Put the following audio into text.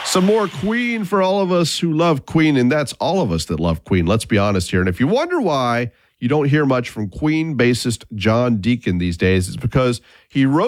Some more Queen for all of us who love Queen, and that's all of us that love Queen. Let's be honest here. And if you wonder why you don't hear much from Queen bassist John Deacon these days, it's because he wrote